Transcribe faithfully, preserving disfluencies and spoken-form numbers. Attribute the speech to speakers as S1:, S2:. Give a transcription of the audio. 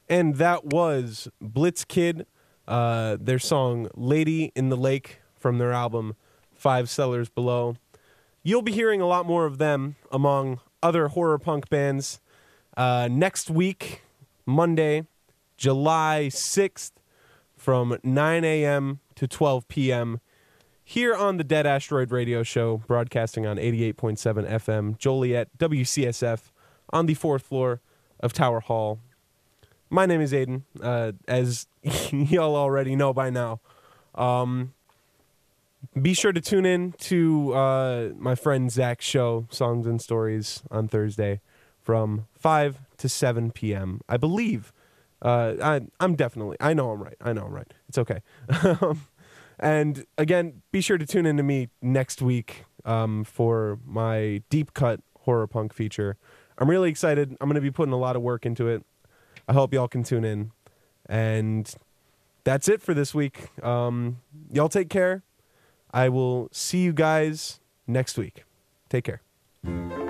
S1: And that was Blitzkid, uh, their song Lady in the Lake from their album Five Cellars Below. You'll be hearing a lot more of them among other horror punk bands uh, next week, Monday, July sixth, from nine a.m. to twelve p.m. here on the Dead Asteroid Radio Show, broadcasting on eighty-eight point seven F M, Joliet, W C S F, on the fourth floor of Tower Hall. My name is Aiden, uh, as y'all already know by now. Um, be sure to tune in to uh, my friend Zach's show, Songs and Stories, on Thursday from five to seven p.m. I believe. Uh, I, I'm definitely, I know I'm right. I know I'm right. It's okay. And again, be sure to tune in to me next week um, for my deep cut horror punk feature. I'm really excited. I'm going to be putting a lot of work into it. I hope y'all can tune in. And that's it for this week. Um, y'all take care. I will see you guys next week. Take care.